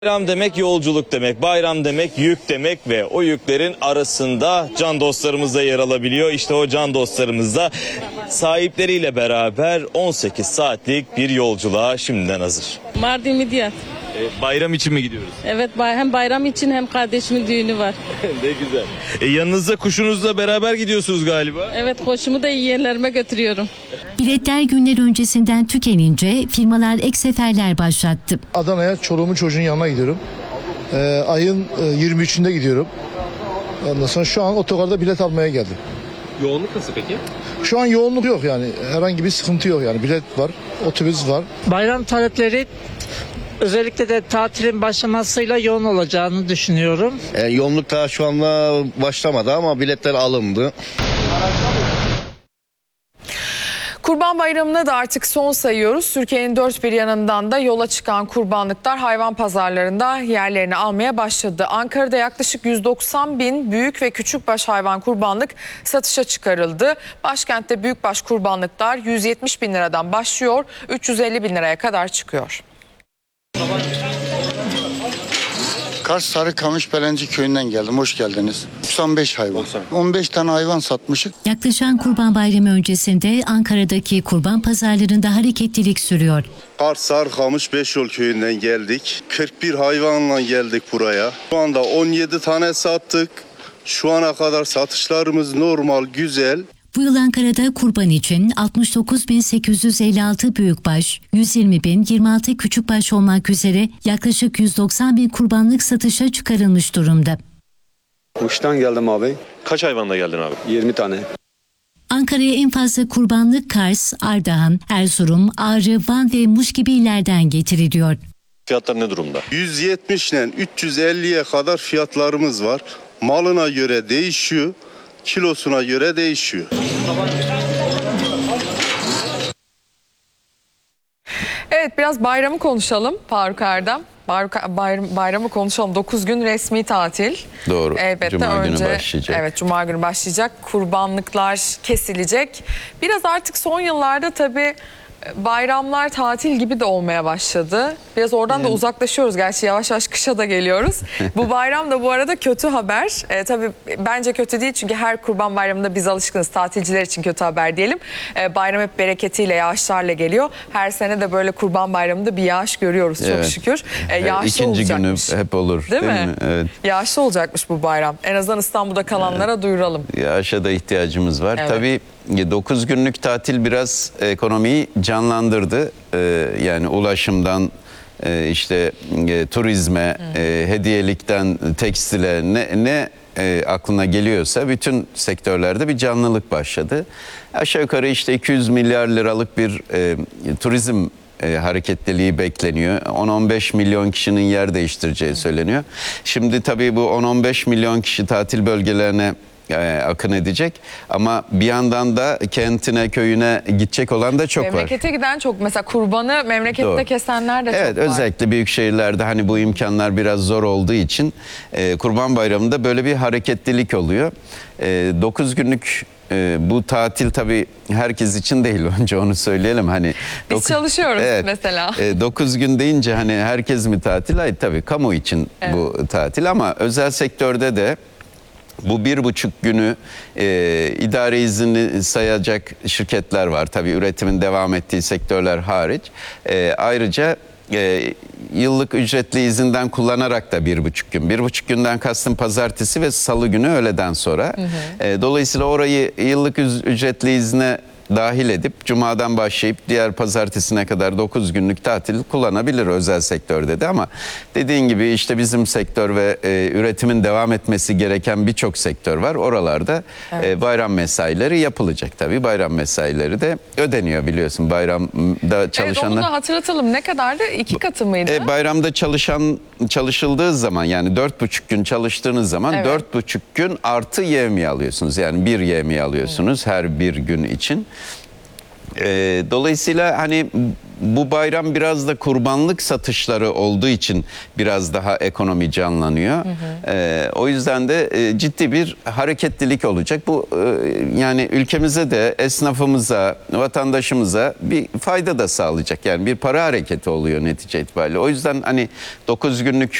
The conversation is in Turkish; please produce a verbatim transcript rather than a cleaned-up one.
Bayram demek yolculuk demek, bayram demek yük demek ve o yüklerin arasında can dostlarımız da yer alabiliyor. İşte o can dostlarımız da sahipleriyle beraber on sekiz saatlik bir yolculuğa şimdiden hazır. Mardin Midyat. E, bayram için mi gidiyoruz? Evet, bay- hem bayram için hem kardeşimin düğünü var. Ne güzel. E, yanınızda kuşunuzla beraber gidiyorsunuz galiba. Evet, koşumu da yeğenlerime götürüyorum. Biletler günler öncesinden tükenince firmalar ek seferler başlattı. Adana'ya çoluğumun çocuğun yanına gidiyorum. Ee, ayın e, yirmi üçünde gidiyorum. Ondan sonra şu an otogarda bilet almaya geldim. Yoğunluk nasıl peki? Şu an yoğunluk yok yani. Herhangi bir sıkıntı yok yani. Bilet var, otobüs var. Bayram talepleri özellikle de tatilin başlamasıyla yoğun olacağını düşünüyorum. E, yoğunluk daha şu anda başlamadı ama biletler alındı. Kurban Bayramı'na da artık son sayıyoruz. Türkiye'nin dört bir yanından da yola çıkan kurbanlıklar hayvan pazarlarında yerlerini almaya başladı. Ankara'da yaklaşık yüz doksan bin büyük ve küçükbaş hayvan kurbanlık satışa çıkarıldı. Başkentte büyükbaş kurbanlıklar yüz yetmiş bin liradan başlıyor, üç yüz elli bin liraya kadar çıkıyor. Kars Sarıkamış Pelenci köyünden geldim. Hoş geldiniz. doksan beş hayvan. on beş tane hayvan satmışık. Yaklaşan Kurban Bayramı öncesinde Ankara'daki kurban pazarlarında hareketlilik sürüyor. Kars Sarıkamış Beşyol köyünden geldik. kırk bir hayvanla geldik buraya. Şu anda on yedi tane sattık. Şu ana kadar satışlarımız normal, güzel. Bu yıl Ankara'da kurban için altmış dokuz bin sekiz yüz elli altı büyükbaş, yüz yirmi bin yirmi altı küçükbaş olmak üzere yaklaşık yüz doksan bin kurbanlık satışa çıkarılmış durumda. Muş'tan geldim abi. Kaç hayvanla geldin abi? yirmi tane. Ankara'ya en fazla kurbanlık Kars, Ardahan, Erzurum, Ağrı, Van ve Muş gibi illerden getiriliyor. Fiyatlar ne durumda? yüz yetmiş ile üç yüz elliye kadar fiyatlarımız var. Malına göre değişiyor, kilosuna göre değişiyor. Evet, biraz bayramı konuşalım Faruk Erdem. Bayram, bayramı konuşalım. dokuz gün resmi tatil. Doğru. Elbette Cuma önce, günü başlayacak. Evet, Cuma günü başlayacak. Kurbanlıklar kesilecek. Biraz artık son yıllarda tabii bayramlar tatil gibi de olmaya başladı. Biraz oradan da uzaklaşıyoruz. Gerçi yavaş yavaş kışa da geliyoruz. Bu bayram da bu arada kötü haber. E, tabii bence kötü değil çünkü her kurban bayramında biz alışkınız. Tatilciler için kötü haber diyelim. E, bayram hep bereketiyle, yağışlarla geliyor. Her sene de böyle kurban bayramında bir yağış görüyoruz çok Evet. şükür. E, yağışlı İkinci günü olacakmış. hep olur. Değil, değil mi? mi? Evet. Yağışlı olacakmış bu bayram. En azından İstanbul'da kalanlara evet. duyuralım. Yağışa da ihtiyacımız var. Evet. Tabii dokuz günlük tatil biraz ekonomiyi canlandırdı. Ee, yani ulaşımdan e, işte e, turizme, e, hediyelikten tekstile ne, ne e, aklına geliyorsa bütün sektörlerde bir canlılık başladı. Aşağı yukarı işte iki yüz milyar liralık bir e, turizm E, hareketliliği bekleniyor. on on beş milyon kişinin yer değiştireceği söyleniyor. Şimdi tabii bu on on beş milyon kişi tatil bölgelerine e, akın edecek. Ama bir yandan da kentine, köyüne gidecek olan da çok Memlekete var. Memlekete giden çok. Mesela kurbanı memlekette Doğru. kesenler de evet, çok var. Evet, özellikle büyük şehirlerde hani bu imkanlar biraz zor olduğu için e, Kurban Bayramı'nda böyle bir hareketlilik oluyor. E, dokuz günlük e, bu tatil tabii herkes için değil, önce onu söyleyelim. Hani Biz doku- çalışıyoruz evet, mesela. E, dokuz gün deyince hani herkes mi tatil? Hayır, tabii kamu için evet. bu tatil ama özel sektörde de bu bir buçuk günü e, idare izni sayacak şirketler var. Tabii üretimin devam ettiği sektörler hariç. E, ayrıca e, yıllık ücretli izinden kullanarak da bir buçuk gün. Bir buçuk günden kastım pazartesi ve salı günü öğleden sonra. Hı hı. E, dolayısıyla orayı yıllık ücretli izne dahil edip Cuma'dan başlayıp diğer pazartesine kadar dokuz günlük tatil kullanabilir özel sektörde de, ama dediğin gibi işte bizim sektör ve e, üretimin devam etmesi gereken birçok sektör var. Oralarda evet. e, bayram mesaileri yapılacak tabii. Bayram mesaileri de ödeniyor, biliyorsun bayramda çalışanlar. Evet, onu da hatırlatalım. Ne kadardı? İki katı mıydı? E, bayramda çalışan çalışıldığı zaman, yani dört buçuk gün çalıştığınız zaman evet. dört buçuk gün artı yevmiye alıyorsunuz. Yani bir yevmiye alıyorsunuz evet. her bir gün için. E, dolayısıyla hani bu bayram biraz da kurbanlık satışları olduğu için biraz daha ekonomi canlanıyor. Hı hı. E, o yüzden de e, ciddi bir hareketlilik olacak. Bu e, yani ülkemize de, esnafımıza, vatandaşımıza bir fayda da sağlayacak. Yani bir para hareketi oluyor netice itibariyle. O yüzden hani dokuz günlük